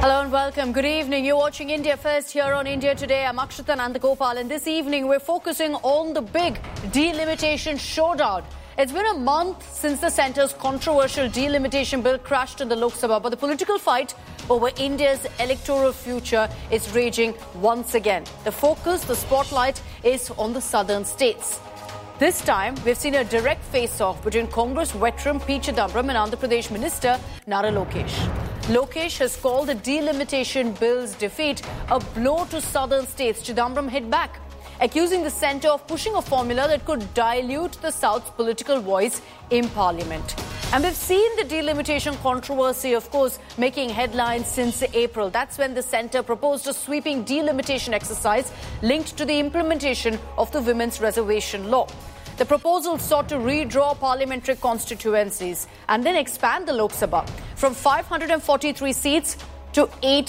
Hello and welcome. Good evening. You're watching India First here on India Today. I'm Akshita Nandagopal, and this evening we're focusing on the big delimitation showdown. It's been a month since the centre's controversial delimitation bill crashed in the Lok Sabha, but the political fight over India's electoral future is raging once again. The focus, the spotlight, is on the southern states. This time, we've seen a direct face-off between Congress veteran P. Chidambaram and Andhra Pradesh Minister Nara Lokesh. Lokesh has called the delimitation bill's defeat a blow to southern states. Chidambaram hit back, accusing the centre of pushing a formula that could dilute the South's political voice in Parliament. And we've seen the delimitation controversy, of course, making headlines since April. That's when the centre proposed a sweeping delimitation exercise linked to the implementation of the Women's Reservation Law. The proposal sought to redraw parliamentary constituencies and then expand the Lok Sabha from 543 seats to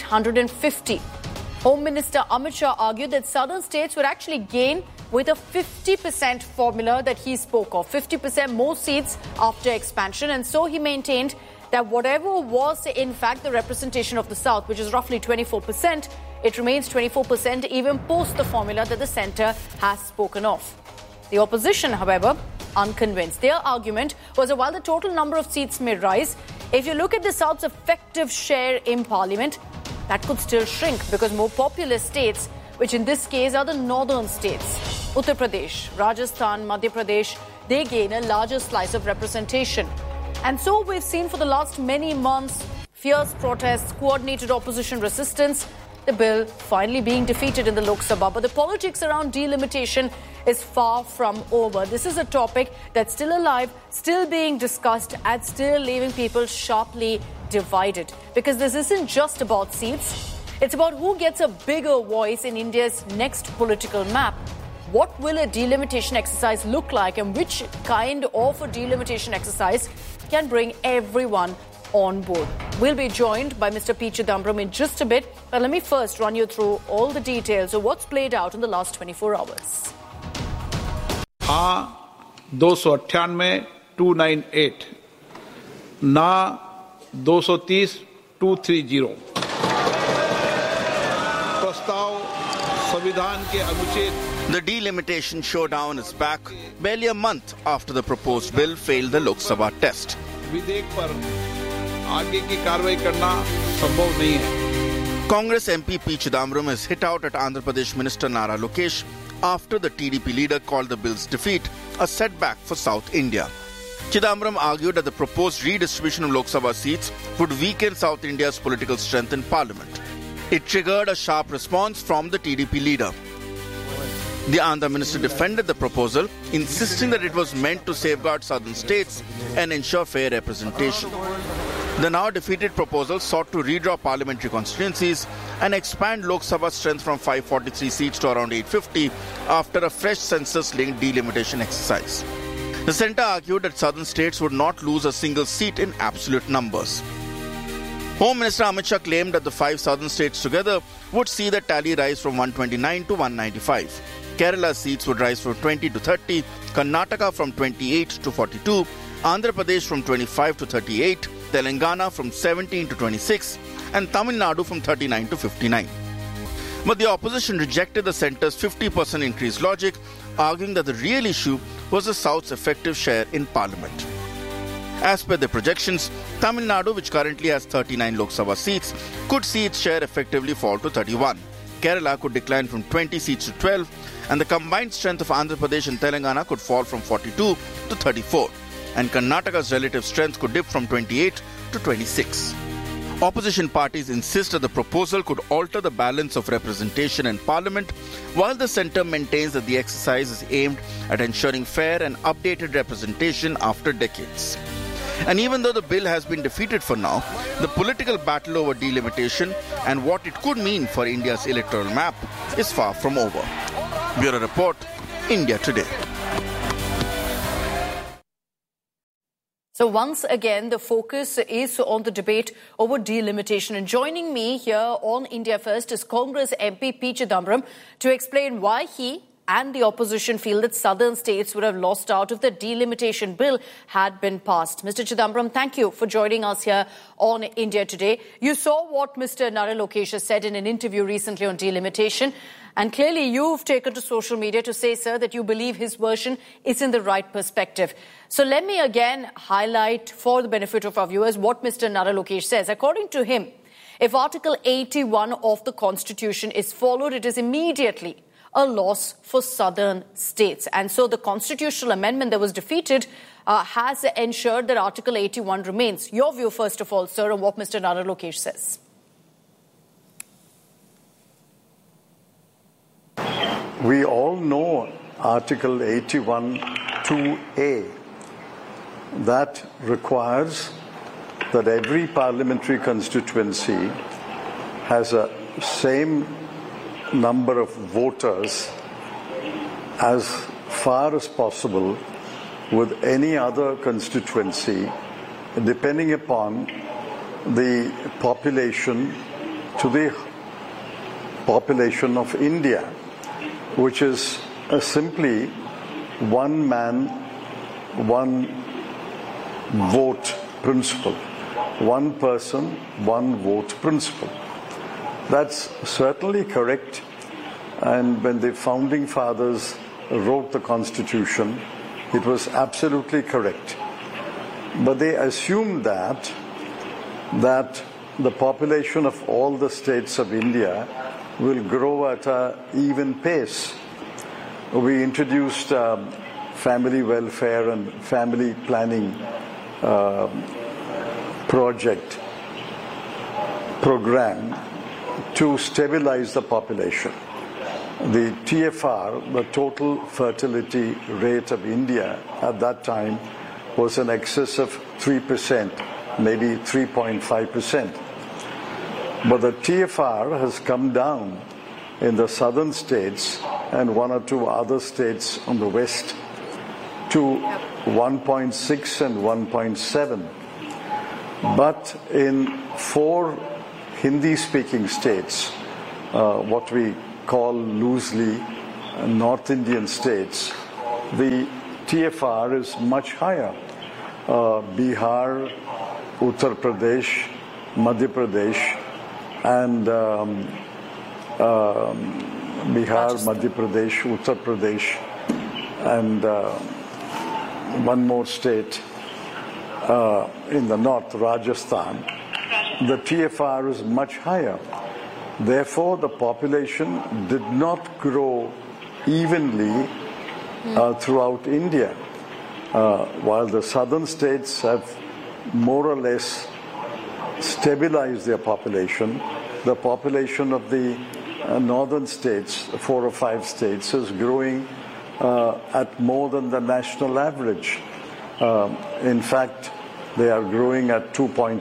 850. Home Minister Amit Shah argued that southern states would actually gain with a 50% formula that he spoke of, 50% more seats after expansion. And so he maintained that whatever was in fact the representation of the South, which is roughly 24%, it remains 24% even post the formula that the centre has spoken of. The opposition, however, unconvinced. Their argument was that while the total number of seats may rise, if you look at the South's effective share in Parliament, that could still shrink because more populous states, which in this case are the northern states, Uttar Pradesh, Rajasthan, Madhya Pradesh, they gain a larger slice of representation. And so we've seen for the last many months fierce protests, coordinated opposition resistance, the bill finally being defeated in the Lok Sabha. But the politics around delimitation is far from over. This is a topic that's still alive, still being discussed, and still leaving people sharply divided. Because this isn't just about seats. It's about who gets a bigger voice in India's next political map. What will a delimitation exercise look like, and which kind of a delimitation exercise can bring everyone on board? We'll be joined by Mr. P. Chidambaram in just a bit, but let me first run you through all the details of what's played out in the last 24 hours. हाँ 298 298 ना 230 230 प्रस्ताव संविधान के अनुच्छेद. The delimitation showdown is back barely a month after the proposed bill failed the Lok Sabha test. विधेयक पर आगे की कार्रवाई करना संभव नहीं है. Congress MP P. Chidambaram has hit out at Andhra Pradesh Minister Nara Lokesh after the TDP leader called the bill's defeat a setback for South India. Chidambaram argued that the proposed redistribution of Lok Sabha seats would weaken South India's political strength in Parliament. It triggered a sharp response from the TDP leader. The Andhra minister defended the proposal, insisting that it was meant to safeguard southern states and ensure fair representation. The now defeated proposal sought to redraw parliamentary constituencies and expand Lok Sabha's strength from 543 seats to around 850 after a fresh census-linked delimitation exercise. The centre argued that southern states would not lose a single seat in absolute numbers. Home Minister Amit Shah claimed that the 5 southern states together would see the tally rise from 129 to 195. Kerala's seats would rise from 20 to 30, Karnataka from 28 to 42, Andhra Pradesh from 25 to 38, Telangana from 17 to 26, and Tamil Nadu from 39 to 59. But the opposition rejected the centre's 50% increase logic, arguing that the real issue was the South's effective share in Parliament. As per the projections, Tamil Nadu, which currently has 39 Lok Sabha seats, could see its share effectively fall to 31. Kerala could decline from 20 seats to 12, and the combined strength of Andhra Pradesh and Telangana could fall from 42 to 34. And Karnataka's relative strength could dip from 28 to 26. Opposition parties insist that the proposal could alter the balance of representation in Parliament, while the centre maintains that the exercise is aimed at ensuring fair and updated representation after decades. And even though the bill has been defeated for now, the political battle over delimitation and what it could mean for India's electoral map is far from over. Bureau Report, India Today. So once again, the focus is on the debate over delimitation. And joining me here on India First is Congress MP P. Chidambaram to explain why he and the opposition feel that southern states would have lost out if the delimitation bill had been passed. Mr. Chidambaram, thank you for joining us here on India Today. You saw what Mr. Nara Lokesh said in an interview recently on delimitation. And clearly you've taken to social media to say, sir, that you believe his version is in the right perspective. So let me again highlight for the benefit of our viewers what Mr. Nara Lokesh says. According to him, if Article 81 of the Constitution is followed, it is immediately a loss for southern states. And so the constitutional amendment that was defeated has ensured that Article 81 remains. Your view, first of all, sir, on what Mr. Nara Lokesh says. We all know Article 81 2A. That requires that every parliamentary constituency has a same number of voters as far as possible with any other constituency, depending upon the population to the population of India, which is simply one man, one vote principle. One person, one vote principle. That's certainly correct. And when the founding fathers wrote the Constitution, it was absolutely correct. But they assumed that the population of all the states of India will grow at an even pace. We introduced family welfare and family planning program to stabilize the population. The TFR, the total fertility rate of India at that time, was in excess of 3%, maybe 3.5%. But the TFR has come down in the southern states and one or two other states on the west to 1.6 and 1.7. But in 4 Hindi-speaking states, what we call loosely North Indian states, the TFR is much higher. Bihar, Uttar Pradesh, Madhya Pradesh, and Bihar, Madhya Pradesh, Uttar Pradesh, and one more state in the north, Rajasthan, the TFR is much higher. Therefore, the population did not grow evenly throughout India. While the southern states have more or less stabilized their population, the population of the northern states, 4 or 5 states, is growing at more than the national average. In fact, they are growing at 2.1,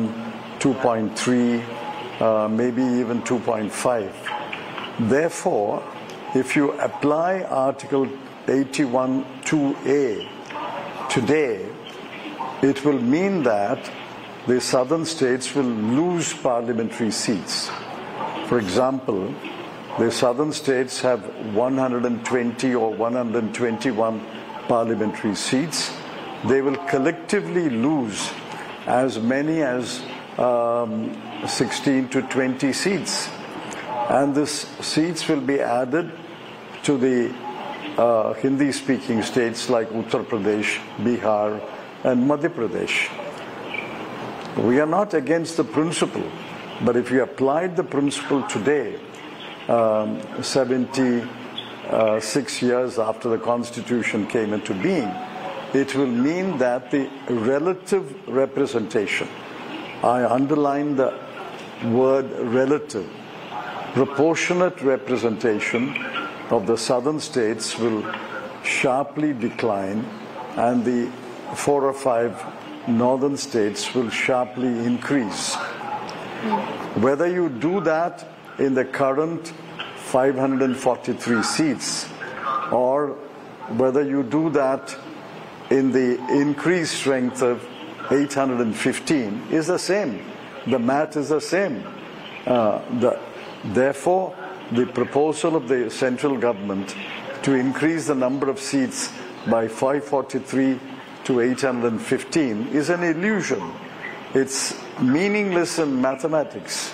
2.3, maybe even 2.5. Therefore, if you apply Article 81 2A today, it will mean that the southern states will lose parliamentary seats. For example, the southern states have 120 or 121 parliamentary seats. They will collectively lose as many as 16 to 20 seats. And these seats will be added to the Hindi-speaking states like Uttar Pradesh, Bihar, and Madhya Pradesh. We are not against the principle, but if you applied the principle today, 76 years after the Constitution came into being, it will mean that the relative representation, I underline the word relative, proportionate representation of the southern states will sharply decline and the 4 or 5 northern states will sharply increase. Whether you do that in the current 543 seats or whether you do that in the increased strength of 815 is the same. The math is the same. Therefore, the proposal of the central government to increase the number of seats by 543 to 815 is an illusion. It's meaningless in mathematics.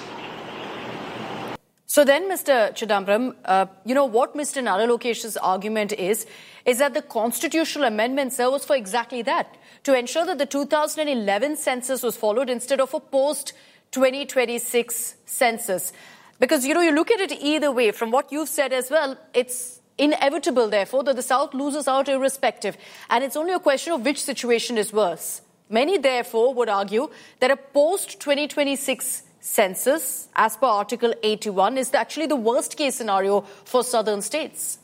So then, Mr. Chidambaram, what Mr. Nara Lokesh's argument is that the constitutional amendment, sir, was for exactly that, to ensure that the 2011 census was followed instead of a post-2026 census. Because, you look at it either way. From what you've said as well, it's inevitable, therefore, that the South loses out irrespective. And it's only a question of which situation is worse. Many, therefore, would argue that a post-2026 census, as per Article 81, is actually the worst-case scenario for southern states.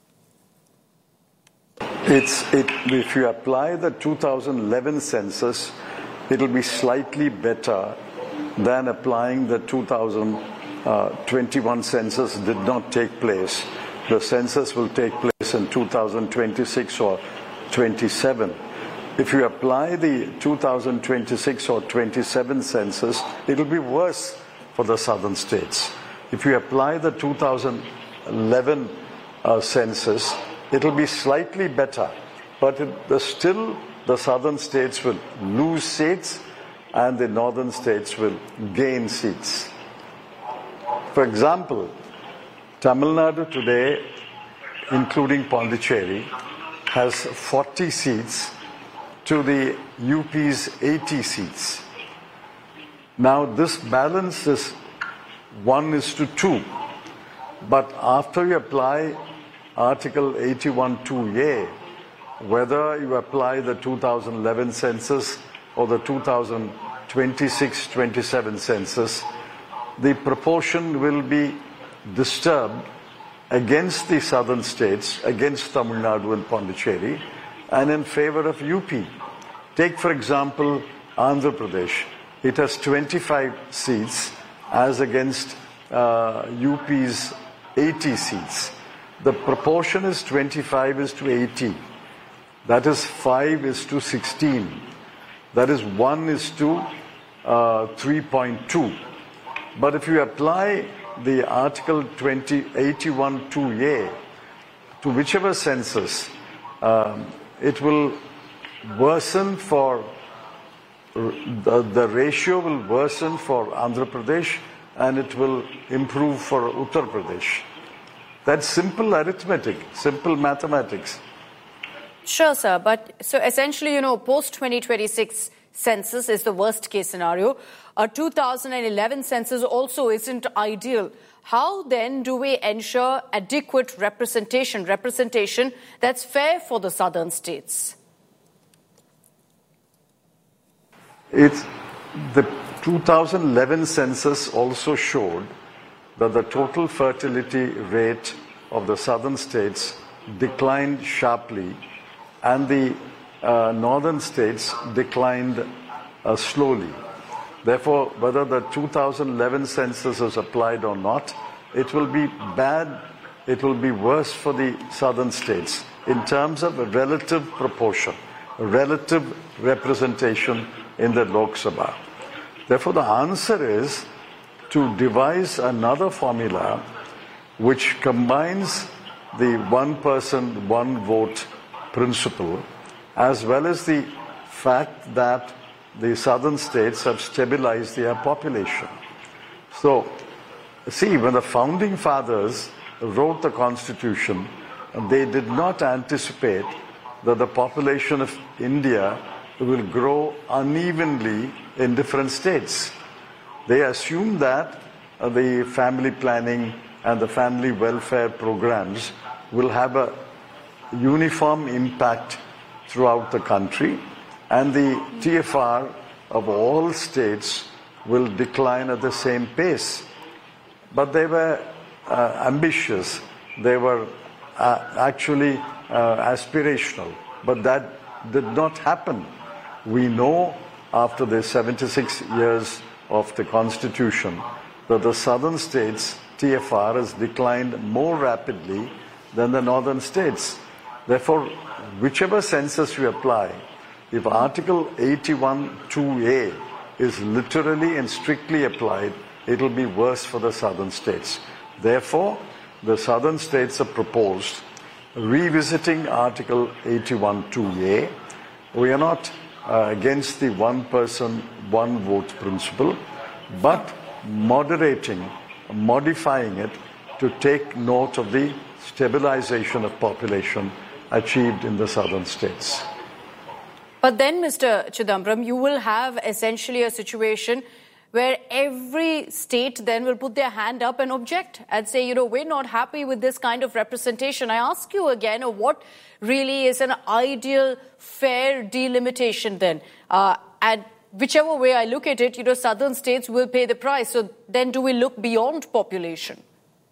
If you apply the 2011 census, it will be slightly better than applying the 2021 census did not take place. The census will take place in 2026 or 27. If you apply the 2026 or 27 census, it will be worse for the southern states. If you apply the 2011 census, it will be slightly better, but still the southern states will lose seats and the northern states will gain seats. For example, Tamil Nadu today, including Pondicherry, has 40 seats to the UP's 80 seats. Now this balance is 1:2. But after you apply Article 81(2)(a), whether you apply the 2011 census or the 2026-27 census, the proportion will be disturbed against the southern states, against Tamil Nadu and Pondicherry, and in favor of UP. Take, for example, Andhra Pradesh. It has 25 seats as against UP's 80 seats. The proportion is 25:80. That is 5:16. That is 1:3.2. But if you apply the Article 81(2)(a) to whichever census, it will worsen for, the ratio will worsen for Andhra Pradesh and it will improve for Uttar Pradesh. That's simple arithmetic, simple mathematics. Sure, sir. But so essentially, post-2026 census is the worst case scenario. A 2011 census also isn't ideal. How then do we ensure adequate representation that's fair for the southern states? The 2011 census also showed that the total fertility rate of the southern states declined sharply and the northern states declined slowly. Therefore, whether the 2011 census is applied or not, it will be bad, it will be worse for the southern states in terms of a relative proportion, a relative representation in the Lok Sabha. Therefore, the answer is to devise another formula which combines the one person, one vote principle, as well as the fact that the southern states have stabilized their population. So, see, when the founding fathers wrote the Constitution, they did not anticipate that the population of India will grow unevenly in different states. They assumed that the family planning and the family welfare programs will have a uniform impact throughout the country, and the TFR of all states will decline at the same pace. But they were ambitious. They were actually aspirational. But that did not happen. We know after the 76 years of the Constitution that the southern states' TFR has declined more rapidly than the northern states. Therefore, whichever census you apply, if Article 81(2)(a) is literally and strictly applied, it will be worse for the southern states. Therefore, the southern states have proposed revisiting Article 81(2)(a. We are not against the one person, one vote principle, but modifying it to take note of the stabilization of population achieved in the southern states. But then, Mr. Chidambaram, you will have essentially a situation where every state then will put their hand up and object and say, we're not happy with this kind of representation. I ask you again, what really is an ideal, fair delimitation then? And whichever way I look at it, southern states will pay the price. So then do we look beyond population?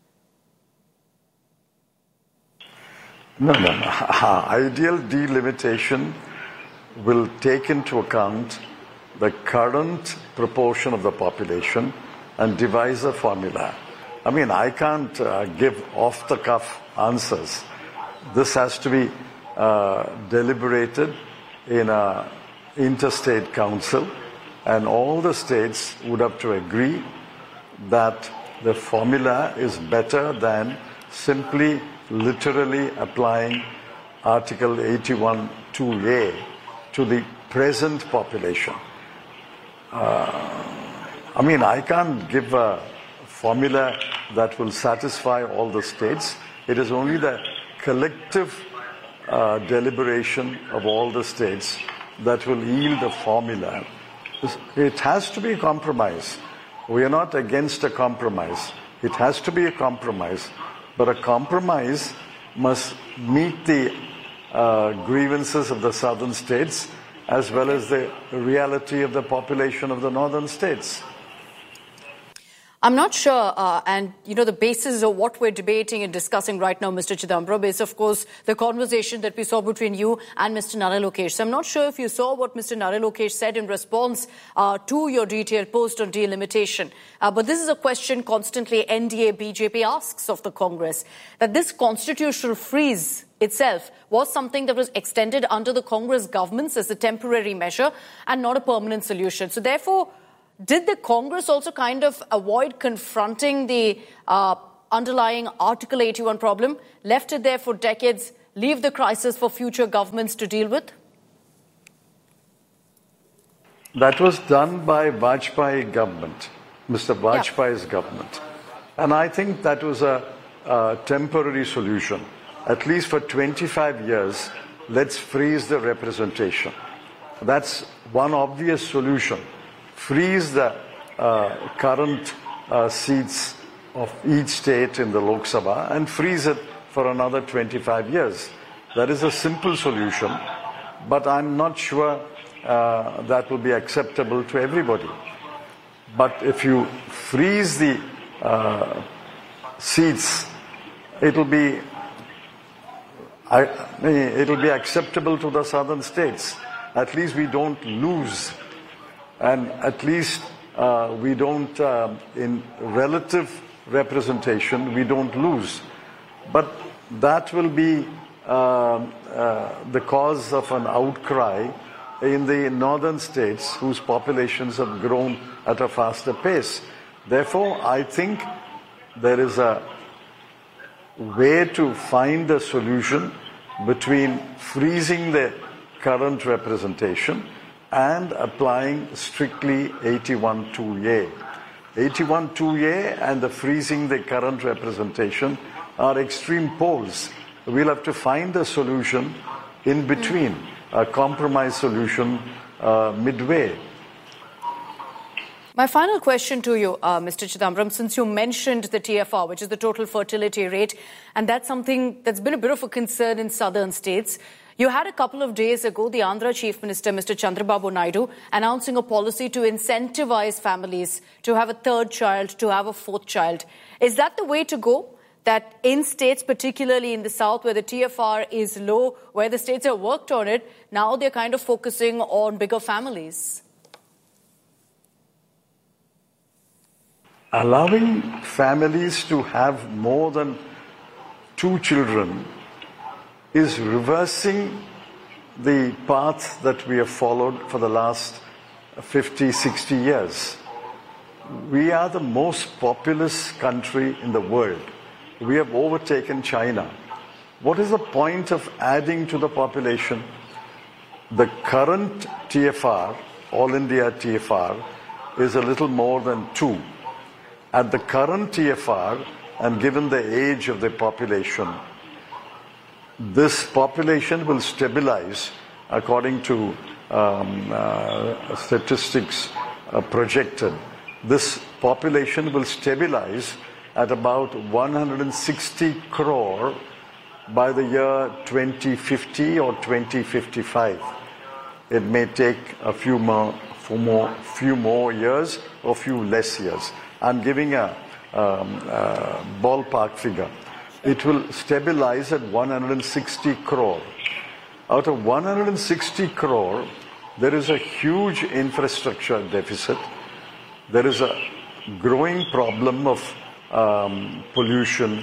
No. Ideal delimitation will take into account the current proportion of the population and devise a formula. I can't give off-the-cuff answers. This has to be deliberated in an interstate council, and all the states would have to agree that the formula is better than simply literally applying Article 81(2)(a) to the present population. I can't give a formula that will satisfy all the states. It is only the collective deliberation of all the states that will yield a formula. It has to be a compromise. We are not against a compromise. It has to be a compromise. But a compromise must meet the grievances of the southern states as well as the reality of the population of the northern states. I'm not sure, and the basis of what we're debating and discussing right now, Mr. Chidambaram, is of course the conversation that we saw between you and Mr. Nara Lokesh. So I'm not sure if you saw what Mr. Nara Lokesh said in response to your detailed post on delimitation. But this is a question constantly NDA BJP asks of the Congress, that this constitutional freeze itself was something that was extended under the Congress governments as a temporary measure and not a permanent solution. So therefore, did the Congress also kind of avoid confronting the underlying Article 81 problem, left it there for decades, leave the crisis for future governments to deal with? That was done by Vajpayee government, Mr. Vajpayee's government. And I think that was a temporary solution. At least for 25 years, let's freeze the representation. That's one obvious solution. Freeze the current seats of each state in the Lok Sabha and freeze it for another 25 years. That is a simple solution, but I'm not sure that will be acceptable to everybody. But if you freeze the seats, it'll be acceptable to the southern states. At least we don't lose. And at least we don't, in relative representation, we don't lose. But that will be the cause of an outcry in the northern states whose populations have grown at a faster pace. Therefore, I think there is a way to find a solution between freezing the current representation and applying strictly 81(2)(a). 81(2)(a) and the freezing the current representation are extreme poles. We'll have to find a solution in between, a compromise solution midway. My final question to you, Mr. Chidambaram, since you mentioned the TFR, which is the total fertility rate, and that's something that's been a bit of a concern in southern states. You had a couple of days ago the Andhra Chief Minister, Mr. Chandrababu Naidu, announcing a policy to incentivize families to have a third child, to have a fourth child. Is that the way to go? That in states, particularly in the south, where the TFR is low, where the states have worked on it, now they're kind of focusing on bigger families? Allowing families to have more than 2 children is reversing the path that we have followed for the last 50, 60 years. We are the most populous country in the world. We have overtaken China. what is the point of adding to the population? The current TFR, All India TFR, is a little more than 2. At the current TFR, and given the age of the population, this population will stabilize, according to statistics projected. This population will stabilize at about 160 crore by the year 2050 or 2055. It may take a few more years or few less years. I'm giving a ballpark figure. It will stabilize at 160 crore. Out of 160 crore, there is a huge infrastructure deficit. There is a growing problem of pollution,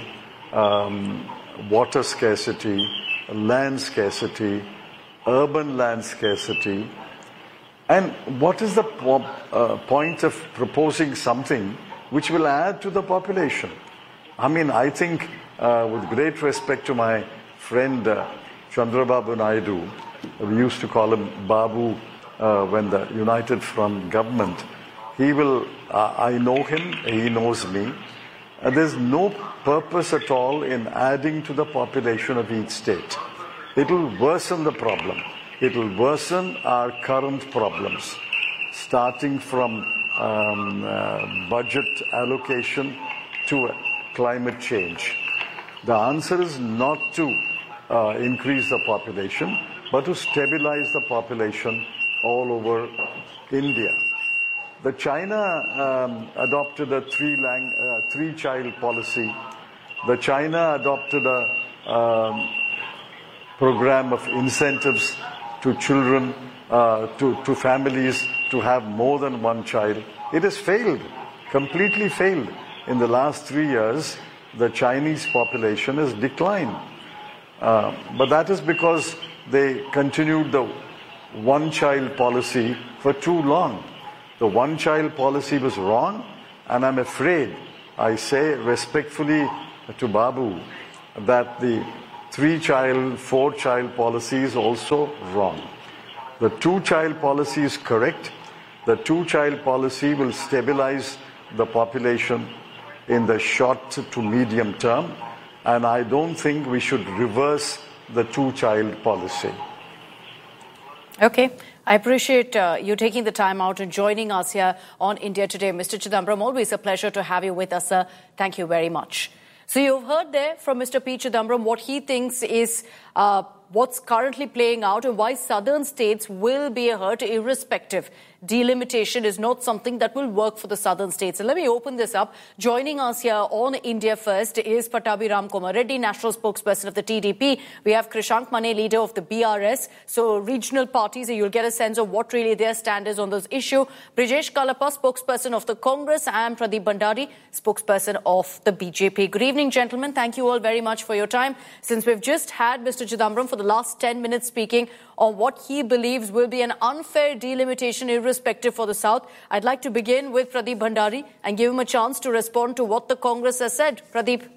water scarcity, land scarcity, urban land scarcity. And what is the point of proposing something which will add to the population? I mean, I think, with great respect to my friend Chandrababu Naidu, we used to call him Babu when the United Front government, he will, I know him, he knows me. There's no purpose at all in adding to the population of each state. It will worsen the problem. It will worsen our current problems, starting from budget allocation to climate change. The answer is not to increase the population, but to stabilize the population all over India. The China adopted a three-child policy. The China adopted a program of incentives to children, to families to have more than one child. It has failed, completely failed. In the last 3 years, the Chinese population has declined. But that is because they continued the one-child policy for too long. The one-child policy was wrong, and I'm afraid, I say respectfully to Babu, that the 3-child, 4-child policy is also wrong. The 2-child policy is correct. The 2-child policy will stabilize the population in the short to medium term, and I don't think we should reverse the 2-child policy. Okay. I appreciate you taking the time out and joining us here on India Today. Mr. Chidambaram, always a pleasure to have you with us, sir. Thank you very much. So you've heard there from Mr. P. Chidambaram what he thinks is what's currently playing out and why southern states will be hurt irrespective. Delimitation is not something that will work for the southern states. And let me open this up. Joining us here on India First is Pattabhi Ramkumar Reddy, national spokesperson of the TDP. We have Krishank Mane, leader of the BRS. So regional parties, you'll get a sense of what really their stand is on this issue. Brijesh Kalappa, spokesperson of the Congress, and Pradeep Bhandari, spokesperson of the BJP. Good evening, gentlemen. Thank you all very much for your time. Since we've just had Mr. Chidambaram for the last 10 minutes speaking on what he believes will be an unfair delimitation irrespective for the South, I'd like to begin with Pradeep Bhandari and give him a chance to respond to what the Congress has said. Pradeep.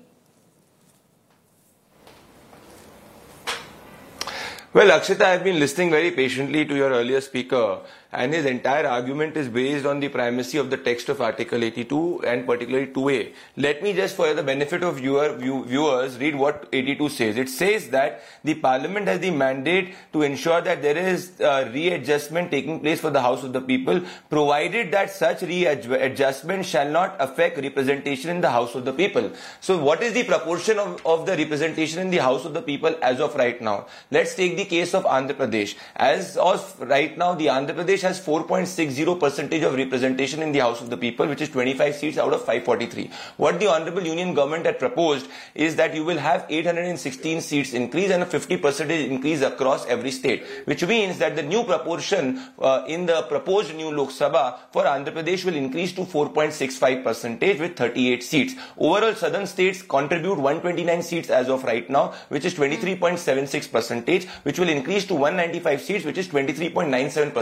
Well, Akshita, I've been listening very patiently to your earlier speaker, and his entire argument is based on the primacy of the text of Article 82 and particularly 2A. Let me just, for the benefit of viewers, read what 82 says. It says that the Parliament has the mandate to ensure that there is readjustment taking place for the House of the People, provided that such readjustment shall not affect representation in the House of the People. So what is the proportion of the representation in the House of the People as of right now? Let's take the case of Andhra Pradesh. As of right now, the Andhra Pradesh has 4.60% of representation in the House of the People, which is 25 seats out of 543. What the Honorable Union Government had proposed is that you will have 816 seats increase and a 50% increase across every state, which means that the new proportion in the proposed new Lok Sabha for Andhra Pradesh will increase to 4.65% with 38 seats. Overall, southern states contribute 129 seats as of right now, which is 23.76%, which will increase to 195 seats, which is 23.97%.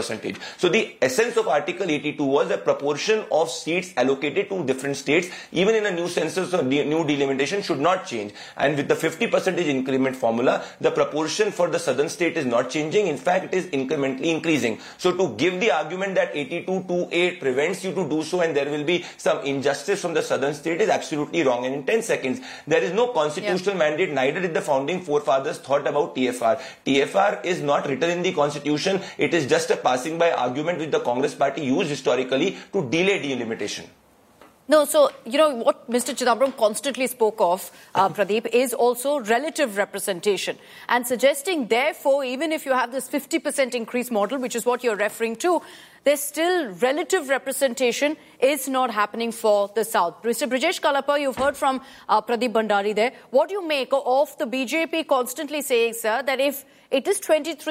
So the essence of Article 82 was a proportion of seats allocated to different states, even in a new census or new delimitation, should not change. And with the 50% increment formula, the proportion for the southern state is not changing. In fact, it is incrementally increasing. So to give the argument that 82(2)(a) prevents you to do so and there will be some injustice from the southern state is absolutely wrong. And in 10 seconds, there is no constitutional mandate, neither did the founding forefathers thought about TFR. TFR is not written in the constitution. It is just a passing by argument which the Congress party used historically to delay delimitation. No, so, what Mr. Chidambaram constantly spoke of, Pradeep, is also relative representation. And suggesting, therefore, even if you have this 50% increase model, which is what you're referring to, there's still relative representation is not happening for the South. Mr. Brijesh Kalappa, you've heard from Pradeep Bhandari there. What do you make of the BJP constantly saying, sir, that if it is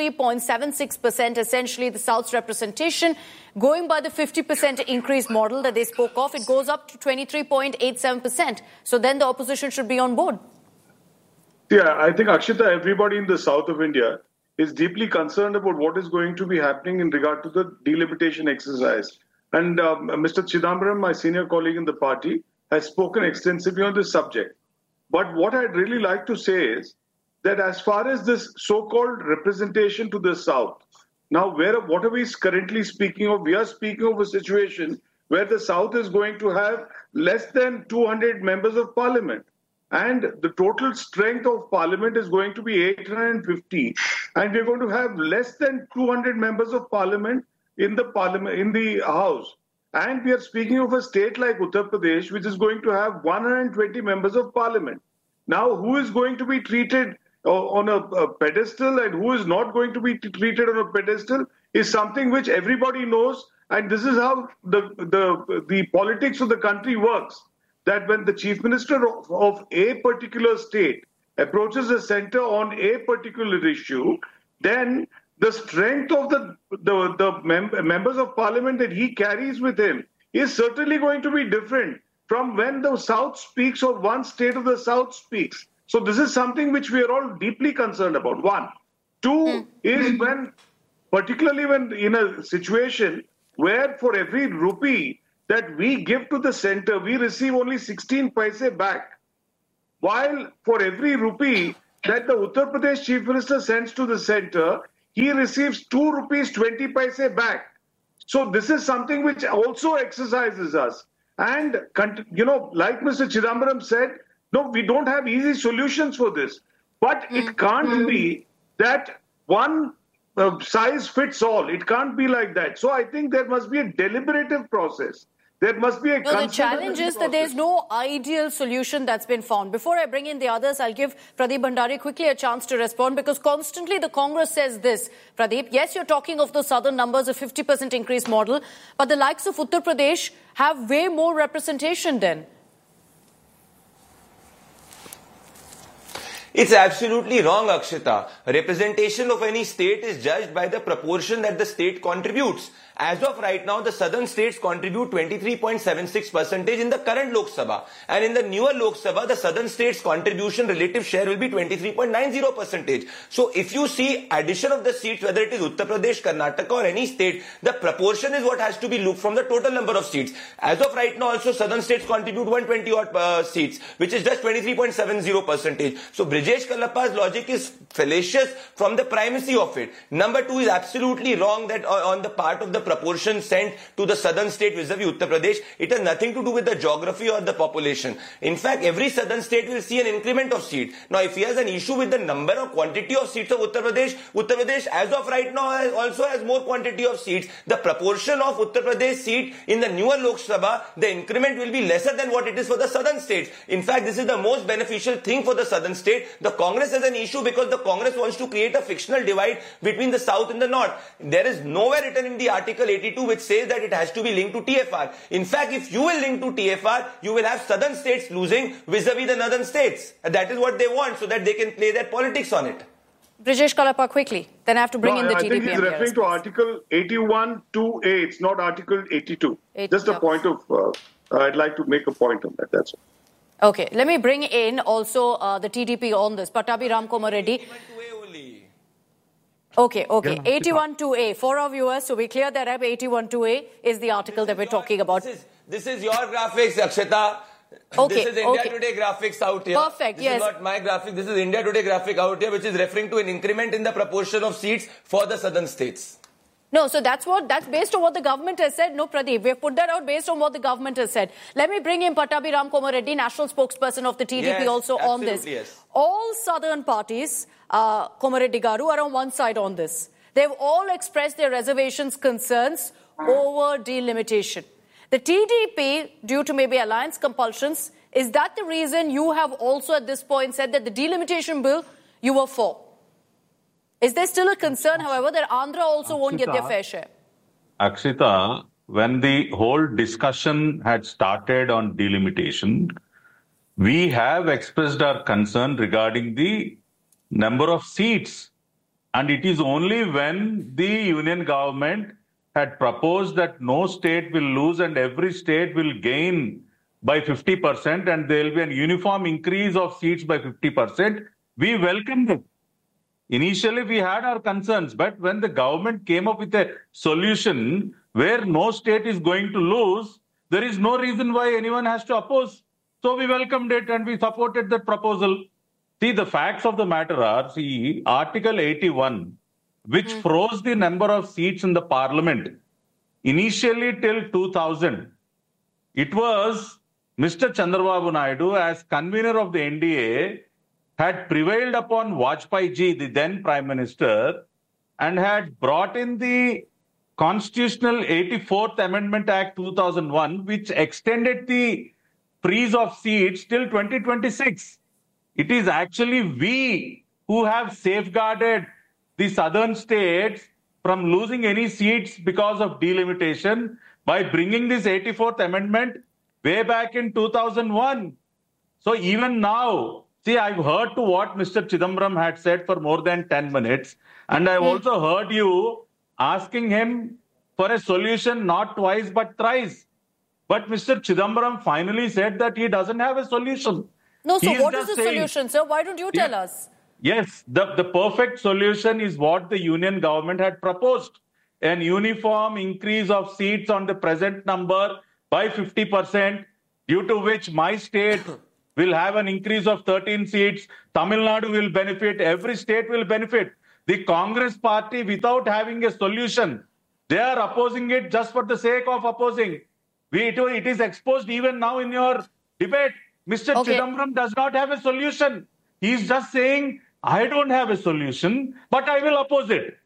23.76%, essentially the South's representation, going by the 50% increase model that they spoke of, it goes up to 23.87%. So then the opposition should be on board. Yeah, I think, Akshita, everybody in the south of India is deeply concerned about what is going to be happening in regard to the delimitation exercise. And Mr. Chidambaram, my senior colleague in the party, has spoken extensively on this subject. But what I'd really like to say is that as far as this so-called representation to the south, now what are we currently speaking of? We are speaking of a situation where the south is going to have less than 200 members of parliament. And the total strength of parliament is going to be 850. And we're going to have less than 200 members of parliament in the house. And we are speaking of a state like Uttar Pradesh, which is going to have 120 members of parliament. Now, who is going to be treated on a pedestal and who is not going to be treated on a pedestal is something which everybody knows. And this is how the politics of the country works. That when the chief minister of a particular state approaches the center on a particular issue, then the strength of the members of parliament that he carries with him is certainly going to be different from when the South speaks or one state of the South speaks. So this is something which we are all deeply concerned about. One. Two is particularly when in a situation where for every rupee that we give to the center, we receive only 16 paise back. While for every rupee that the Uttar Pradesh Chief Minister sends to the center, he receives 2 rupees 20 paise back. So this is something which also exercises us. And, like Mr. Chidambaram said, no, we don't have easy solutions for this. But it can't be that one size fits all. It can't be like that. So I think there must be a deliberative process. There must be a the challenge is that there's no ideal solution that's been found. Before I bring in the others, I'll give Pradeep Bhandari quickly a chance to respond because constantly the Congress says this. Pradeep, yes, you're talking of those southern numbers, a 50% increase model, but the likes of Uttar Pradesh have way more representation then. It's absolutely wrong, Akshita. Representation of any state is judged by the proportion that the state contributes. As of right now, the southern states contribute 23.76% in the current Lok Sabha. And in the newer Lok Sabha, the southern states' contribution relative share will be 23.90%. So if you see addition of the seats, whether it is Uttar Pradesh, Karnataka or any state, the proportion is what has to be looked from the total number of seats. As of right now, also southern states contribute 120 odd seats, which is just 23.70%. So Brijesh Kalappa's logic is fallacious from the primacy of it. Number two is absolutely wrong that on the part of the proportion sent to the southern state vis-a-vis Uttar Pradesh, it has nothing to do with the geography or the population. In fact, every southern state will see an increment of seats. Now, if he has an issue with the number or quantity of seats of Uttar Pradesh as of right now also has more quantity of seats. The proportion of Uttar Pradesh seat in the newer Lok Sabha, the increment will be lesser than what it is for the southern states. In fact, this is the most beneficial thing for the southern state. The Congress has an issue because the Congress wants to create a fictional divide between the south and the north. There is nowhere written in the Article 82 which says that it has to be linked to TFR. In fact, if you will link to TFR, you will have southern states losing vis-a-vis the northern states. That is what they want so that they can play their politics on it. Brijesh Kalappa, quickly. Then I have to bring in the TDP. I think he's referring to Article 81(2)(a). It's not Article 82. Just a point of, I'd like to make a point on that. That's all. Okay, let me bring in also the TDP on this. Pattabhi Ramkumar Reddy. Okay. 81-2A. For our viewers, so we clear that up. 81-2A is the article that we're talking about. This is your graphics, Akshita. Okay, this is India Today graphics out here. Perfect, This is not my graphic. This is India Today graphic out here, which is referring to an increment in the proportion of seats for the southern states. No, so that's based on what the government has said. No, Pradeep, we've put that out based on what the government has said. Let me bring in Pattabhi Ram Kumar Reddy, national spokesperson of the TDP, also on this. Yes. All southern parties, Kumar Reddy Garu, are on one side on this. They've all expressed their reservations, concerns over delimitation. The TDP, due to maybe alliance compulsions, is that the reason you have also at this point said that the delimitation bill you were for? Is there still a concern, however, that Andhra also won't get their fair share? Akshita, when the whole discussion had started on delimitation, we have expressed our concern regarding the number of seats. And it is only when the union government had proposed that no state will lose and every state will gain by 50% and there will be a uniform increase of seats by 50%, we welcomed it. Initially, we had our concerns, but when the government came up with a solution where no state is going to lose, there is no reason why anyone has to oppose. So we welcomed it and we supported that proposal. See, the facts of the matter are, Article 81, which froze the number of seats in the parliament, initially till 2000. It was Mr. Chandrababu Naidu, as convener of the NDA, had prevailed upon Vajpayee ji, the then Prime Minister, and had brought in the Constitutional 84th Amendment Act 2001, which extended the freeze of seats till 2026. It is actually we who have safeguarded the southern states from losing any seats because of delimitation by bringing this 84th Amendment way back in 2001. So even now, see, I've heard to what Mr. Chidambaram had said for more than 10 minutes. And I've also heard you asking him for a solution not twice but thrice. But Mr. Chidambaram finally said that he doesn't have a solution. No, so what is the solution, sir? Why don't you tell us? Yes, the perfect solution is what the union government had proposed. An uniform increase of seats on the present number by 50%, due to which my state will have an increase of 13 seats. Tamil Nadu will benefit. Every state will benefit. The Congress party, without having a solution, they are opposing it just for the sake of opposing. It is exposed even now in your debate. Mr. Chidambaram does not have a solution. He is just saying, I don't have a solution, but I will oppose it.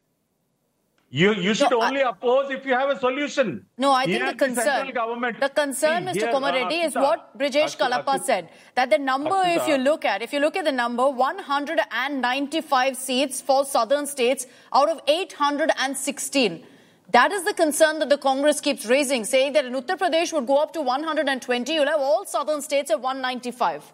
You should only oppose if you have a solution. No, I think the concern, Mr. Kumar Reddy, is what Brijesh Kalappa said. That the number, if you look at the number, 195 seats for southern states out of 816. That is the concern that the Congress keeps raising, saying that in Uttar Pradesh would go up to 120. You'll have all southern states at 195.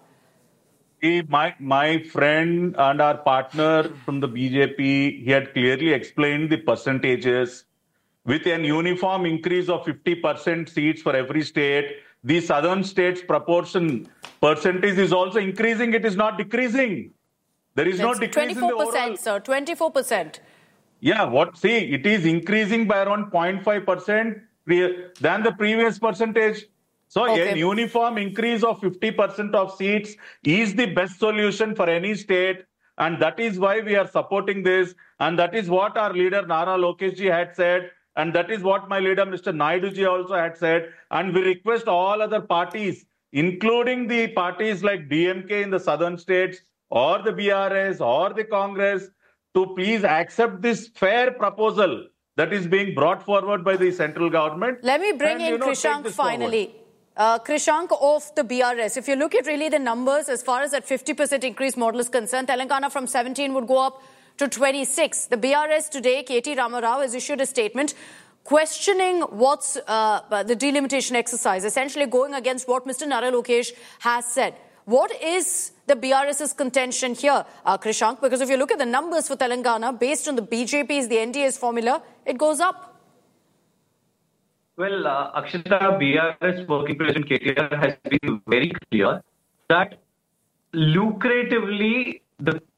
My friend and our partner from the BJP, he had clearly explained the percentages. With an uniform increase of 50% seats for every state, the southern states' percentage is also increasing. It is not decreasing. There is no decrease in the overall. 24%, sir. 24%. Yeah, it is increasing by around 0.5% than the previous percentage. So a uniform increase of 50% of seats is the best solution for any state. And that is why we are supporting this. And that is what our leader Nara Lokesh ji had said. And that is what my leader Mr. Naidu ji also had said. And we request all other parties, including the parties like DMK in the southern states or the BRS or the Congress, to please accept this fair proposal that is being brought forward by the central government. Let me bring in Krishank finally. Krishank of the BRS, if you look at really the numbers as far as that 50% increase model is concerned, Telangana from 17 would go up to 26. The BRS today, KT Ramarao, has issued a statement questioning what's the delimitation exercise, essentially going against what Mr. Nara Lokesh has said. What is the BRS's contention here, Krishank? Because if you look at the numbers for Telangana, based on the BJP's, the NDA's formula, it goes up. Well, Akshita, BRS working president KTR has been very clear that lucratively the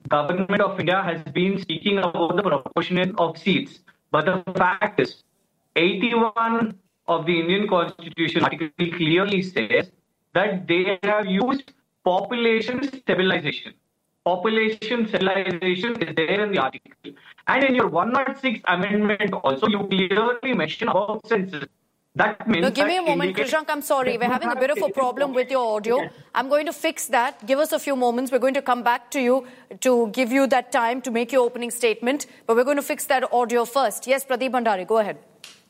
government of India has been speaking about the proportion of seats. But the fact is, 81 of the Indian Constitution article clearly says that they have used population stabilization. Population stabilization is there in the article. And in your 106th amendment also, you clearly mention about census. That means no, give me a moment, Krishank. I'm sorry. We're having a bit of a problem with your audio. I'm going to fix that. Give us a few moments. We're going to come back to you to give you that time to make your opening statement. But we're going to fix that audio first. Yes, Pradeep Bhandari, go ahead.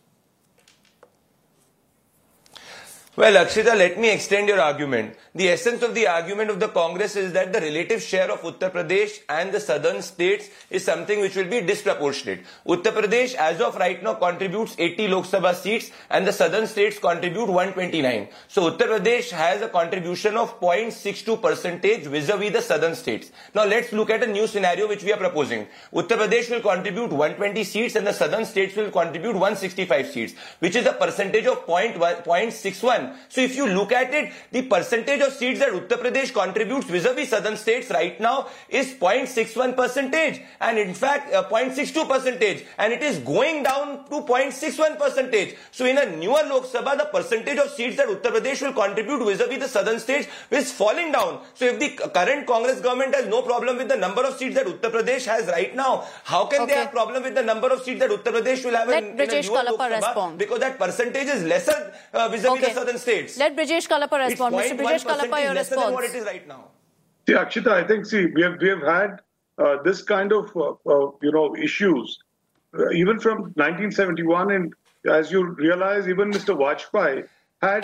Well, Akshita, let me extend your argument. The essence of the argument of the Congress is that the relative share of Uttar Pradesh and the southern states is something which will be disproportionate. Uttar Pradesh, as of right now, contributes 80 Lok Sabha seats and the southern states contribute 129. So Uttar Pradesh has a contribution of 0.62% vis-a-vis the southern states. Now let's look at a new scenario which we are proposing. Uttar Pradesh will contribute 120 seats and the southern states will contribute 165 seats, which is a percentage of 0.61. So if you look at it, the percentage of seats that Uttar Pradesh contributes vis-a-vis southern states right now is 0.61% and in fact 0.62%, and it is going down to 0.61%. So in a newer Lok Sabha, the percentage of seats that Uttar Pradesh will contribute vis-a-vis the southern states is falling down. So if the current Congress government has no problem with the number of seats that Uttar Pradesh has right now, how can they have problem with the number of seats that Uttar Pradesh will have in a newer Lok Sabha? Respond. Because that percentage is lesser vis-a-vis the southern states. Let Brijesh Kalapa respond. Mr. Brijesh Kalapa, your response. Than what it is right now. See, Akshita, I think, we have had this kind of, issues even from 1971. And as you realize, even Mr. Vajpayee had,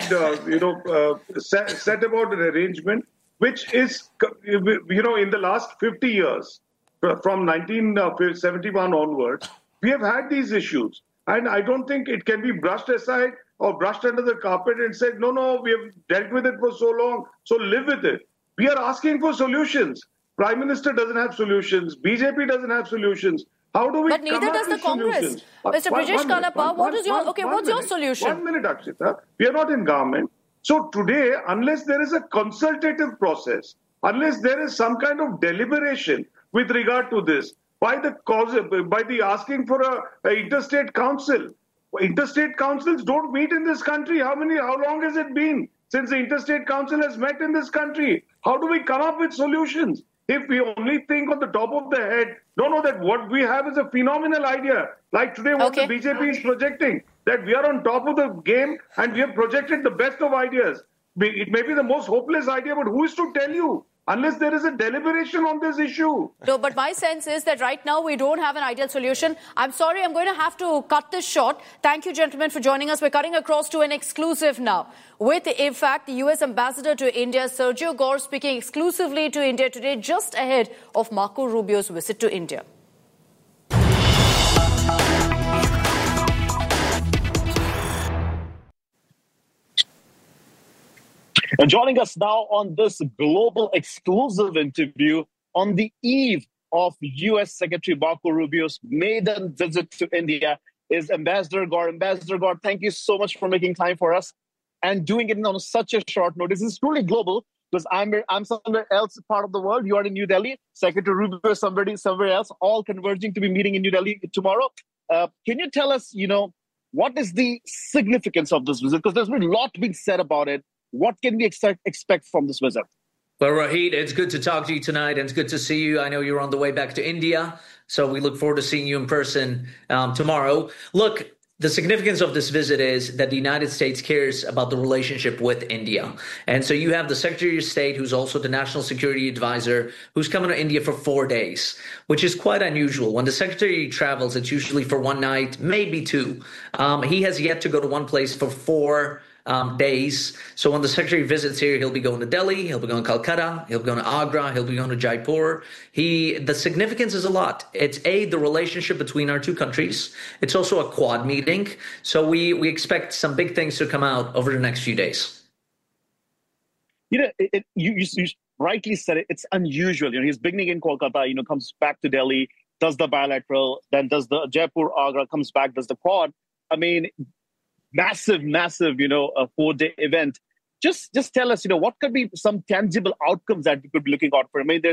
set about an arrangement which is, in the last 50 years, from 1971 onwards, we have had these issues. And I don't think it can be brushed aside or brushed under the carpet and said, no, we have dealt with it for so long, so live with it. We are asking for solutions. Prime Minister doesn't have solutions. BJP doesn't have solutions. How do we But neither does the Congress. Mr. Brijesh Kalapa, what's your solution? 1 minute, Akshita. We are not in government. So today, unless there is a consultative process, unless there is some kind of deliberation with regard to this, by the asking for a interstate council. Interstate councils don't meet in this country. How long has it been since the interstate council has met in this country? How do we come up with solutions? If we only think on the top of the head, don't know that what we have is a phenomenal idea. Like today, what the BJP is projecting, that we are on top of the game and we have projected the best of ideas. It may be the most hopeless idea, but who is to tell you? Unless there is a deliberation on this issue. No, but my sense is that right now we don't have an ideal solution. I'm sorry, I'm going to have to cut this short. Thank you, gentlemen, for joining us. We're cutting across to an exclusive now with, in fact, the US Ambassador to India, Sergio Gore, speaking exclusively to India today, just ahead of Marco Rubio's visit to India. And joining us now on this global exclusive interview on the eve of U.S. Secretary Marco Rubio's maiden visit to India is Ambassador Gore. Ambassador Gore, thank you so much for making time for us and doing it on such a short notice. It's truly global because I'm somewhere else part of the world. You are in New Delhi. Secretary Rubio is somewhere else, all converging to be meeting in New Delhi tomorrow. Can you tell us, what is the significance of this visit? Because there's been a lot being said about it. What can we expect from this visit? Well, Rohit, it's good to talk to you tonight, and it's good to see you. I know you're on the way back to India, so we look forward to seeing you in person tomorrow. Look, the significance of this visit is that the United States cares about the relationship with India. And so you have the Secretary of State, who's also the National Security Advisor, who's coming to India for 4 days, which is quite unusual. When the Secretary travels, it's usually for one night, maybe two. He has yet to go to one place for 4 days. So when the Secretary visits here, he'll be going to Delhi, he'll be going to Calcutta, he'll be going to Agra, he'll be going to Jaipur. The significance is a lot. It's the relationship between our two countries. It's also a Quad meeting. So we expect some big things to come out over the next few days. You rightly said it. It's unusual. He's beginning in Kolkata, comes back to Delhi, does the bilateral, then does the Jaipur, Agra, comes back, does the Quad. I mean, massive, a 4-day event. Just tell us, what could be some tangible outcomes that we could be looking out for? I mean, there's the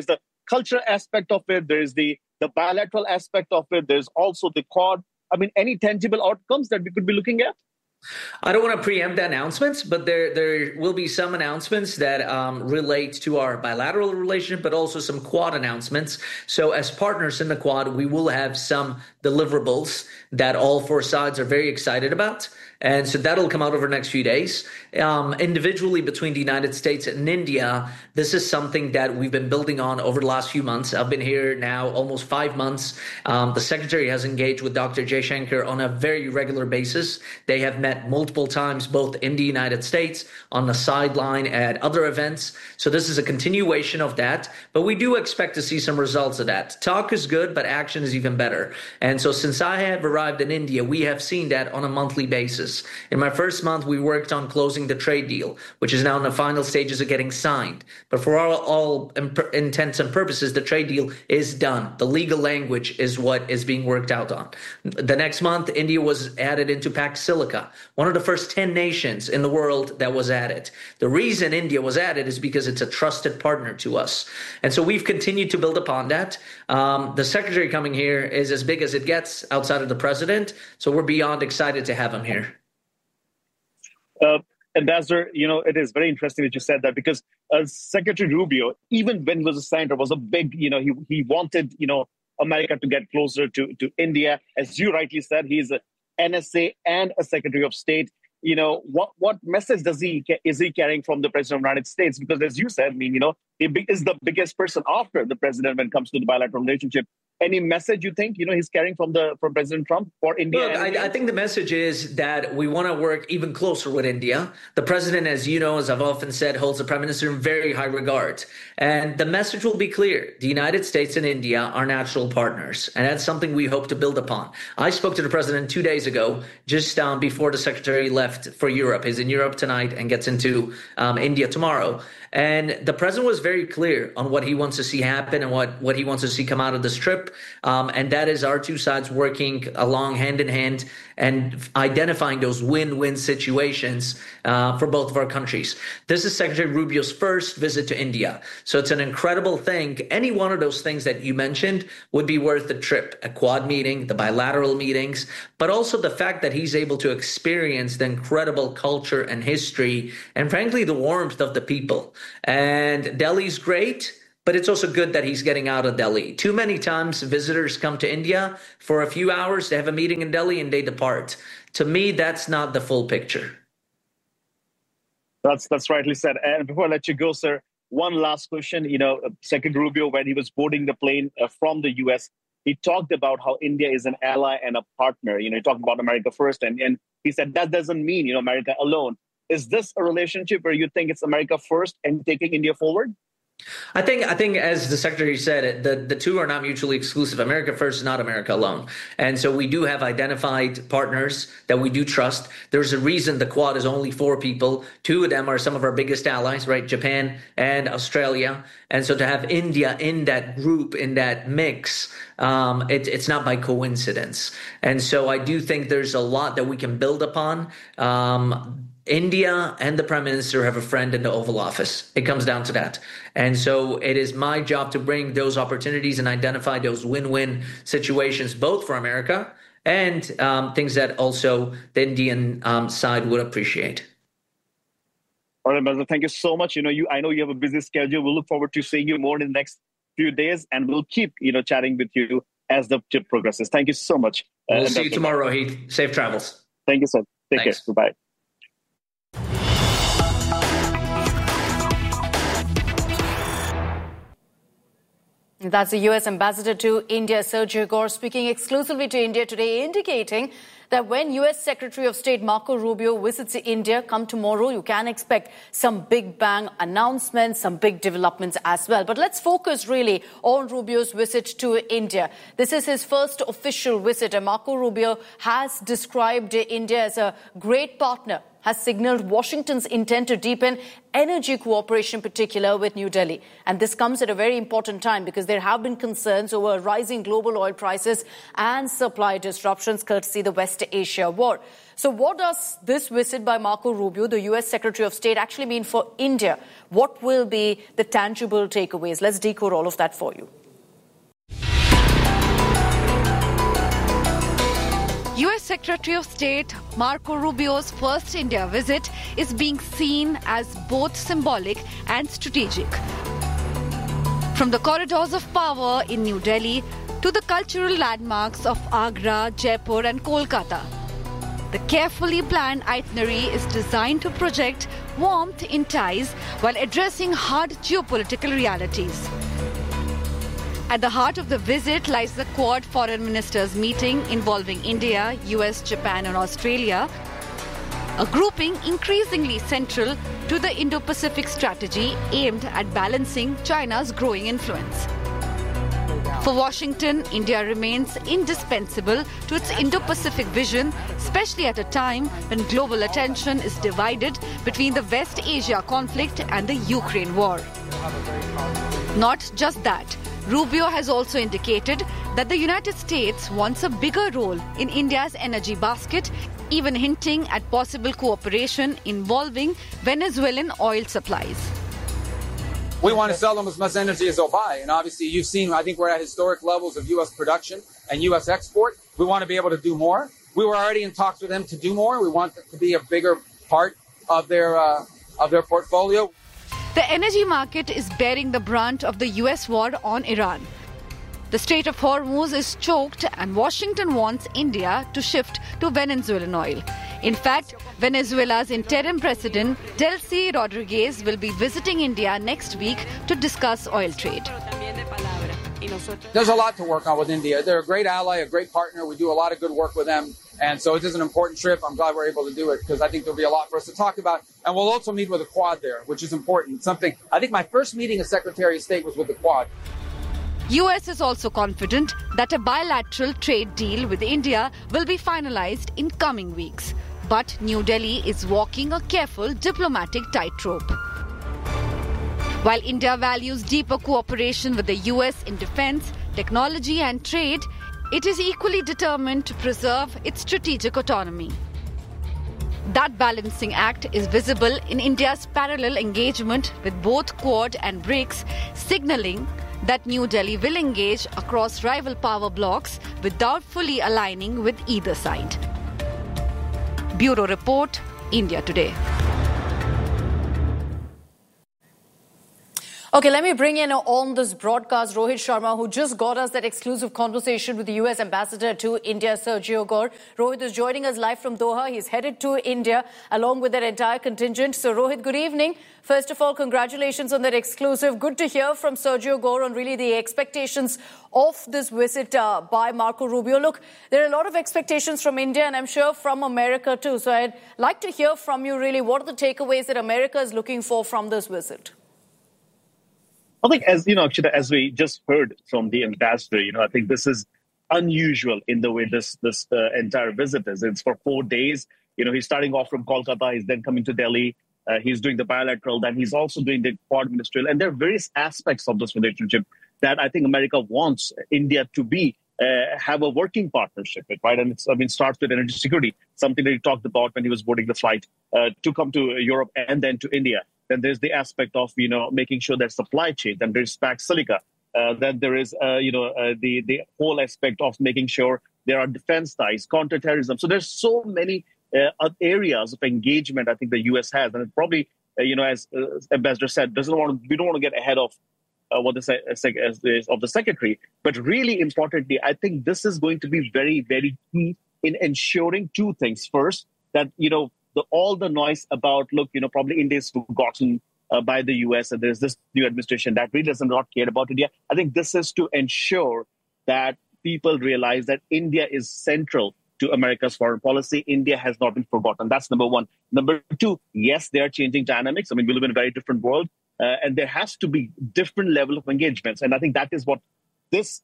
cultural aspect of it. There is the bilateral aspect of it. There's also the Quad. I mean, any tangible outcomes that we could be looking at? I don't want to preempt the announcements, but there will be some announcements that relate to our bilateral relationship, but also some Quad announcements. So as partners in the Quad, we will have some deliverables that all four sides are very excited about. And so that'll come out over the next few days. Individually between the United States and India, this is something that we've been building on over the last few months. I've been here now almost 5 months. The Secretary has engaged with Dr. Jaishankar on a very regular basis. They have met multiple times, both in the United States, on the sideline, at other events. So this is a continuation of that. But we do expect to see some results of that. Talk is good, but action is even better. And so since I have arrived in India, we have seen that on a monthly basis. In my first month, we worked on closing the trade deal, which is now in the final stages of getting signed. But for all intents and purposes, the trade deal is done. The legal language is what is being worked out on. The next month, India was added into Pax Silica, one of the first 10 nations in the world that was added. The reason India was added is because it's a trusted partner to us. And so we've continued to build upon that. The Secretary coming here is as big as it gets outside of the President. So we're beyond excited to have him here. Ambassador, it is very interesting that you said that, because Secretary Rubio, even when he was a senator, was a big, he wanted, America to get closer to India. As you rightly said, he's a NSA and a Secretary of State. What message is he carrying from the President of the United States? Because as you said, he is the biggest person after the President when it comes to the bilateral relationship. Any message you think he's carrying from President Trump for India? Look, I think the message is that we want to work even closer with India. The president, as you know, as I've often said, holds the prime minister in very high regard. And the message will be clear. The United States and India are natural partners. And that's something we hope to build upon. I spoke to the president 2 days ago, just before the secretary left for Europe. He's in Europe tonight and gets into India tomorrow. And the president was very clear on what he wants to see happen and what he wants to see come out of this trip. And that is our two sides working along hand in hand and identifying those win-win situations for both of our countries. This is Secretary Rubio's first visit to India. So it's an incredible thing. Any one of those things that you mentioned would be worth the trip. A Quad meeting, the bilateral meetings, but also the fact that he's able to experience the incredible culture and history and frankly, the warmth of the people. And Delhi's great, but it's also good that he's getting out of Delhi. Too many times visitors come to India for a few hours, they have a meeting in Delhi and they depart. To me, that's not the full picture. That's rightly said. And before I let you go, sir, one last question. Secretary Rubio, when he was boarding the plane from the U.S., he talked about how India is an ally and a partner. He talked about America first, and he said that doesn't mean, America alone. Is this a relationship where you think it's America first and taking India forward? I think, as the Secretary said, the two are not mutually exclusive. America first is not America alone. And so we do have identified partners that we do trust. There's a reason the Quad is only 4 people. 2 of them are some of our biggest allies, right? Japan and Australia. And so to have India in that group, in that mix, it's not by coincidence. And so I do think there's a lot that we can build upon. India and the Prime Minister have a friend in the Oval Office. It comes down to that. And so it is my job to bring those opportunities and identify those win-win situations, both for America and things that also the Indian side would appreciate. All right, Ambassador, thank you so much. I know you have a busy schedule. We'll look forward to seeing you more in the next few days, and we'll keep, chatting with you as the trip progresses. Thank you so much. We'll see you tomorrow, Rohit. Safe travels. Thank you, sir. Take care. Goodbye. That's the U.S. Ambassador to India, Sergio Gore, speaking exclusively to India today, indicating that when U.S. Secretary of State Marco Rubio visits India come tomorrow, you can expect some big bang announcements, some big developments as well. But let's focus really on Rubio's visit to India. This is his first official visit, and Marco Rubio has described India as a great partner has signaled Washington's intent to deepen energy cooperation, in particular with New Delhi. And this comes at a very important time because there have been concerns over rising global oil prices and supply disruptions courtesy the West Asia war. So what does this visit by Marco Rubio, the US Secretary of State, actually mean for India? What will be the tangible takeaways? Let's decode all of that for you. US Secretary of State Marco Rubio's first India visit is being seen as both symbolic and strategic. From the corridors of power in New Delhi to the cultural landmarks of Agra, Jaipur and Kolkata, the carefully planned itinerary is designed to project warmth in ties while addressing hard geopolitical realities. At the heart of the visit lies the Quad Foreign Ministers meeting involving India, US, Japan and Australia, a grouping increasingly central to the Indo-Pacific strategy aimed at balancing China's growing influence. For Washington, India remains indispensable to its Indo-Pacific vision, especially at a time when global attention is divided between the West Asia conflict and the Ukraine war. Not just that, Rubio has also indicated that the United States wants a bigger role in India's energy basket, even hinting at possible cooperation involving Venezuelan oil supplies. We want to sell them as much energy as they'll buy. And obviously, you've seen, I think we're at historic levels of U.S. production and U.S. export. We want to be able to do more. We were already in talks with them to do more. We want it to be a bigger part of their portfolio. The energy market is bearing the brunt of the US war on Iran. The Strait of Hormuz is choked and Washington wants India to shift to Venezuelan oil. In fact, Venezuela's interim president, Delcy Rodriguez, will be visiting India next week to discuss oil trade. There's a lot to work on with India. They're a great ally, a great partner. We do a lot of good work with them. And so it is an important trip. I'm glad we're able to do it because I think there'll be a lot for us to talk about. And we'll also meet with the Quad there, which is important. Something, I think my first meeting as Secretary of State was with the Quad. US is also confident that a bilateral trade deal with India will be finalized in coming weeks. But New Delhi is walking a careful diplomatic tightrope. While India values deeper cooperation with the US in defense, technology and trade, it is equally determined to preserve its strategic autonomy. That balancing act is visible in India's parallel engagement with both Quad and BRICS, signaling that New Delhi will engage across rival power blocs without fully aligning with either side. Bureau Report, India Today. Okay, let me bring in on this broadcast Rohit Sharma, who just got us that exclusive conversation with the US Ambassador to India, Sergio Gore. Rohit is joining us live from Doha. He's headed to India along with that entire contingent. So, Rohit, good evening. First of all, congratulations on that exclusive. Good to hear from Sergio Gore on really the expectations of this visit by Marco Rubio. Look, there are a lot of expectations from India and I'm sure from America too. So I'd like to hear from you really what are the takeaways that America is looking for from this visit? I think, as you know, Akshita, as we just heard from the ambassador, I think this is unusual in the way this entire visit is. It's for 4 days. He's starting off from Kolkata. He's then coming to Delhi. He's doing the bilateral. Then he's also doing the Quad ministerial. And there are various aspects of this relationship that I think America wants India to be, have a working partnership with, right? And starts with energy security, something that he talked about when he was boarding the flight to come to Europe and then to India. Then there's the aspect of, making sure that supply chain, then there's SPAC Silica. Then there is, the whole aspect of making sure there are defense ties, counterterrorism. So there's so many areas of engagement I think the U.S. has. And it probably, as Ambassador said, we don't want to get ahead of what of the secretary. But really importantly, I think this is going to be very, very key in ensuring two things. First, that, all the noise about, probably India is forgotten by the U.S. and there's this new administration that really does not care about India. I think this is to ensure that people realize that India is central to America's foreign policy. India has not been forgotten. That's number one. Number two, yes, they are changing dynamics. We live in a very different world and there has to be different level of engagements. And I think that is what this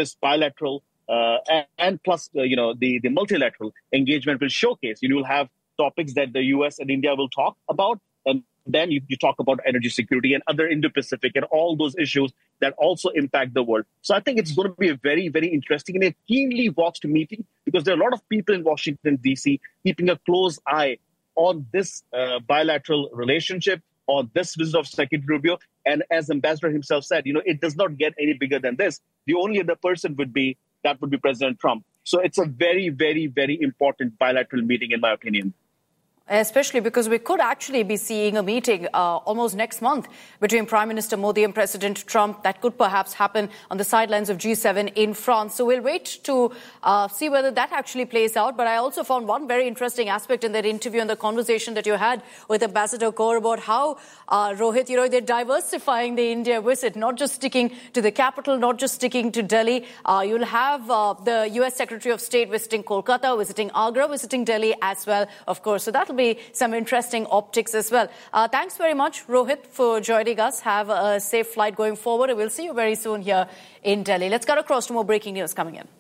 bilateral and plus, the multilateral engagement will showcase. You will have topics that the US and India will talk about. And then you talk about energy security and other Indo-Pacific and all those issues that also impact the world. So I think it's going to be a very, very interesting and a keenly watched meeting, because there are a lot of people in Washington, D.C. keeping a close eye on this bilateral relationship, on this visit of Secretary Rubio. And as Ambassador himself said, it does not get any bigger than this. The only other person would be President Trump. So it's a very, very, very important bilateral meeting, in my opinion. Especially because we could actually be seeing a meeting almost next month between Prime Minister Modi and President Trump. That could perhaps happen on the sidelines of G7 in France. So we'll wait to see whether that actually plays out. But I also found one very interesting aspect in that interview and the conversation that you had with Ambassador Kaur about how, Rohit, they're diversifying the India visit, not just sticking to the capital, not just sticking to Delhi. You'll have the US Secretary of State visiting Kolkata, visiting Agra, visiting Delhi as well, of course. So that'll be some interesting optics as well. Thanks very much, Rohit, for joining us. Have a safe flight going forward, and we'll see you very soon here in Delhi. Let's cut across to more breaking news coming in.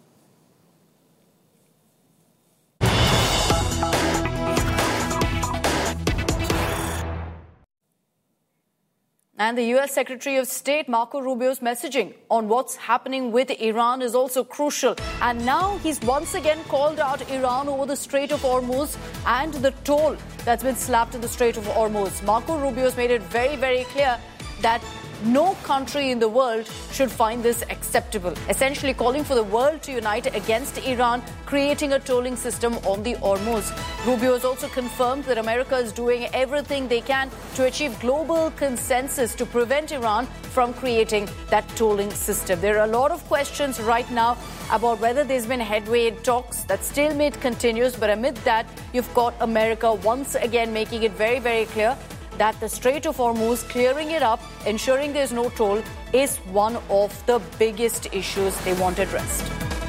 And the US Secretary of State, Marco Rubio's messaging on what's happening with Iran is also crucial. And now he's once again called out Iran over the Strait of Hormuz and the toll that's been slapped in the Strait of Hormuz. Marco Rubio's made it very, very clear that no country in the world should find this acceptable, essentially calling for the world to unite against Iran, creating a tolling system on the Hormuz. Rubio has also confirmed that America is doing everything they can to achieve global consensus to prevent Iran from creating that tolling system. There are a lot of questions right now about whether there's been headway in talks. That stalemate continues, but amid that, you've got America once again making it very, very clear that the Strait of Hormuz, clearing it up, ensuring there's no toll, is one of the biggest issues they want addressed.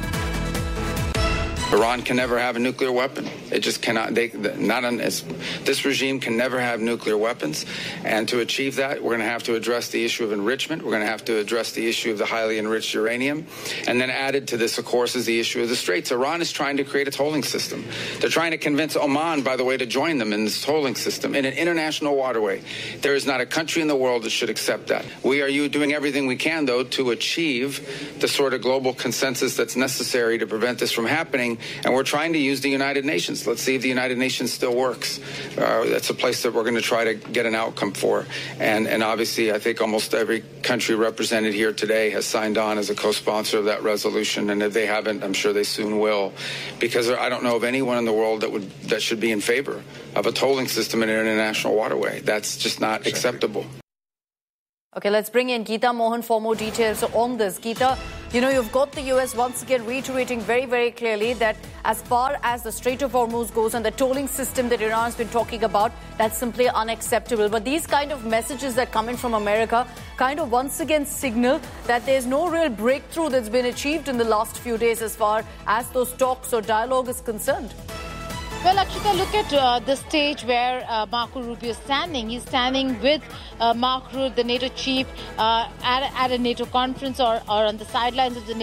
Iran can never have a nuclear weapon. It just cannot. This regime can never have nuclear weapons. And to achieve that, we're going to have to address the issue of enrichment. We're going to have to address the issue of the highly enriched uranium. And then added to this, of course, is the issue of the Straits. Iran is trying to create a tolling system. They're trying to convince Oman, by the way, to join them in this tolling system in an international waterway. There is not a country in the world that should accept that. We are doing everything we can, though, to achieve the sort of global consensus that's necessary to prevent this from happening. And we're trying to use the United Nations. Let's see if the United Nations still works. That's a place that we're going to try to get an outcome for. And obviously, I think almost every country represented here today has signed on as a co-sponsor of that resolution. And if they haven't, I'm sure they soon will. Because I don't know of anyone in the world that should be in favor of a tolling system in an international waterway. That's just not acceptable. Okay, let's bring in Geeta Mohan for more details on this. Geeta, you've got the US once again reiterating very, very clearly that as far as the Strait of Hormuz goes and the tolling system that Iran's been talking about, that's simply unacceptable. But these kind of messages that come in from America kind of once again signal that there's no real breakthrough that's been achieved in the last few days as far as those talks or dialogue is concerned. Well, Akshita, look at the stage where Marco Rubio is standing. He's standing with Mark Rutte, the NATO chief, at a NATO conference or on the sidelines of the